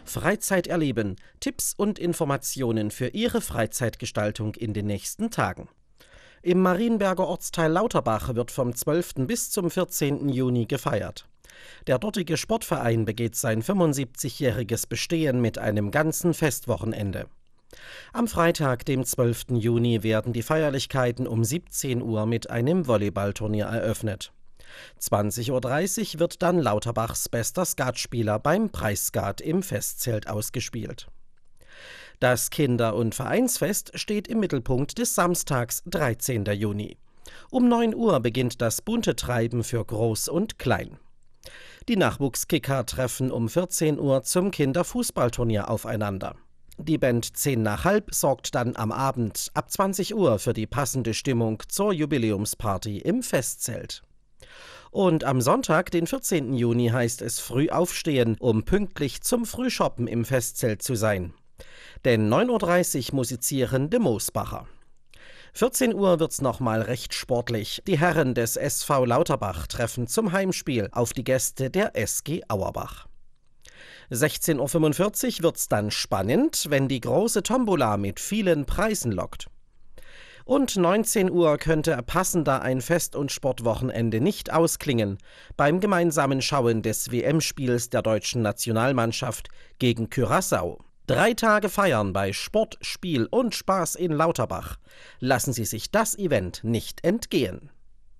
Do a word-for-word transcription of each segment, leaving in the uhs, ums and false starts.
Freizeit erleben. Tipps und Informationen für Ihre Freizeitgestaltung in den nächsten Tagen. Im Marienberger Ortsteil Lauterbach wird vom zwölften bis zum vierzehnten Juni gefeiert. Der dortige Sportverein begeht sein fünfundsiebzigjähriges Bestehen mit einem ganzen Festwochenende. Am Freitag, dem zwölften Juni, werden die Feierlichkeiten um siebzehn Uhr mit einem Volleyballturnier eröffnet. zwanzig Uhr dreißig wird dann Lauterbachs bester Skatspieler beim Preisskat im Festzelt ausgespielt. Das Kinder- und Vereinsfest steht im Mittelpunkt des Samstags, dreizehnten Juni. Um neun Uhr beginnt das bunte Treiben für Groß und Klein. Die Nachwuchskicker treffen um vierzehn Uhr zum Kinderfußballturnier aufeinander. Die Band zehn nach halb sorgt dann am Abend ab zwanzig Uhr für die passende Stimmung zur Jubiläumsparty im Festzelt. Und am Sonntag, den vierzehnten Juni, heißt es früh aufstehen, um pünktlich zum Frühshoppen im Festzelt zu sein. Denn neun Uhr dreißig musizieren de Moosbacher. vierzehn Uhr wird's nochmal recht sportlich. Die Herren des S V Lauterbach treffen zum Heimspiel auf die Gäste der S G Auerbach. sechzehn Uhr fünfundvierzig wird's dann spannend, wenn die große Tombola mit vielen Preisen lockt. Und neunzehn Uhr könnte passender ein Fest- und Sportwochenende nicht ausklingen beim gemeinsamen Schauen des W M-Spiels der deutschen Nationalmannschaft gegen Curaçao. Drei Tage feiern bei Sport, Spiel und Spaß in Lauterbach. Lassen Sie sich das Event nicht entgehen.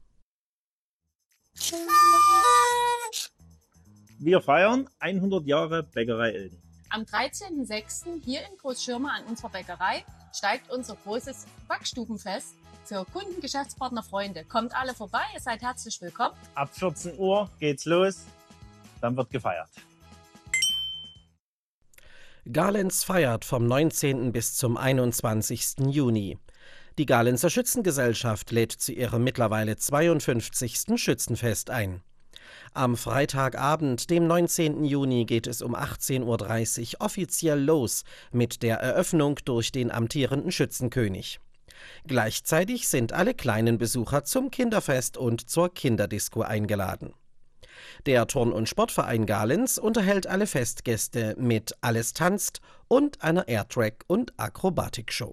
Wir feiern hundert Jahre Bäckerei Elden. Am dreizehnten sechsten hier in Großschirma an unserer Bäckerei steigt unser großes Backstubenfest für Kunden, Geschäftspartner, Freunde. Kommt alle vorbei, ihr seid herzlich willkommen. Ab vierzehn Uhr geht's los, dann wird gefeiert. Galenz feiert vom neunzehnten bis zum einundzwanzigsten Juni. Die Galenzer Schützengesellschaft lädt zu ihrem mittlerweile zweiundfünfzigsten Schützenfest ein. Am Freitagabend, dem neunzehnten Juni, geht es um achtzehn Uhr dreißig offiziell los mit der Eröffnung durch den amtierenden Schützenkönig. Gleichzeitig sind alle kleinen Besucher zum Kinderfest und zur Kinderdisco eingeladen. Der Turn- und Sportverein Galenz unterhält alle Festgäste mit Alles tanzt und einer Airtrack- und Akrobatikshow.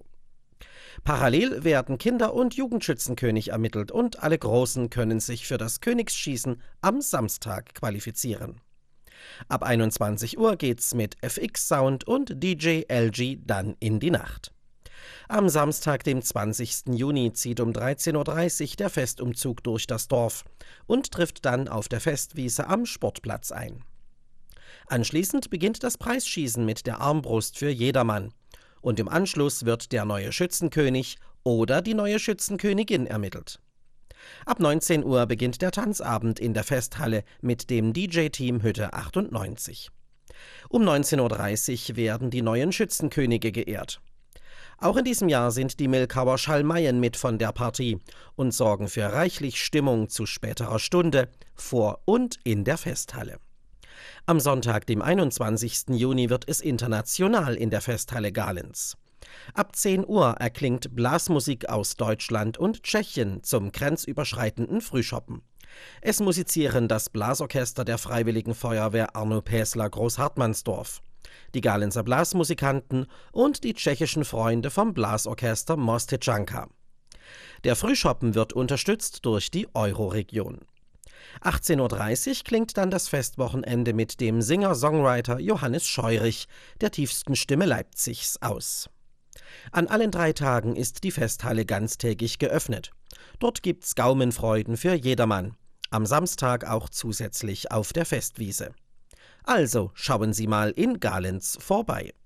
Parallel werden Kinder- und Jugendschützenkönig ermittelt und alle Großen können sich für das Königsschießen am Samstag qualifizieren. Ab einundzwanzig Uhr geht's mit F X-Sound und D J L G dann in die Nacht. Am Samstag, dem zwanzigsten Juni, zieht um dreizehn Uhr dreißig der Festumzug durch das Dorf und trifft dann auf der Festwiese am Sportplatz ein. Anschließend beginnt das Preisschießen mit der Armbrust für jedermann. Und im Anschluss wird der neue Schützenkönig oder die neue Schützenkönigin ermittelt. Ab neunzehn Uhr beginnt der Tanzabend in der Festhalle mit dem D J-Team Hütte achtundneunzig. Um neunzehn Uhr dreißig werden die neuen Schützenkönige geehrt. Auch in diesem Jahr sind die Milkauer Schalmeien mit von der Partie und sorgen für reichlich Stimmung zu späterer Stunde vor und in der Festhalle. Am Sonntag, dem einundzwanzigsten Juni, wird es international in der Festhalle Galenz. Ab zehn Uhr erklingt Blasmusik aus Deutschland und Tschechien zum grenzüberschreitenden Frühschoppen. Es musizieren das Blasorchester der Freiwilligen Feuerwehr Arno Päsler Großhartmannsdorf, die Galenzer Blasmusikanten und die tschechischen Freunde vom Blasorchester Mostečanka. Der Frühschoppen wird unterstützt durch die Euroregion. achtzehn Uhr dreißig klingt dann das Festwochenende mit dem Singer-Songwriter Johannes Scheurich, der tiefsten Stimme Leipzigs, aus. An allen drei Tagen ist die Festhalle ganztägig geöffnet. Dort gibt's Gaumenfreuden für jedermann. Am Samstag auch zusätzlich auf der Festwiese. Also schauen Sie mal in Galenz vorbei.